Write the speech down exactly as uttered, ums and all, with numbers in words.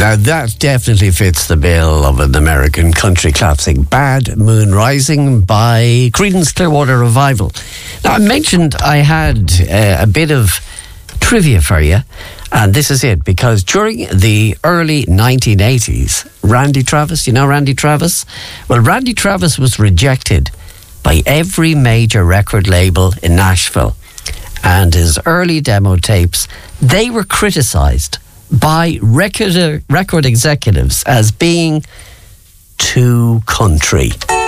Now that definitely fits the bill of an American country classic, Bad Moon Rising by Creedence Clearwater Revival. Now I mentioned I had uh, a bit of trivia for you, and this is it, because during the early nineteen eighties, Randy Travis, you know Randy Travis? Well, Randy Travis was rejected by every major record label in Nashville, and his early demo tapes, they were criticised by record, record executives as being too country.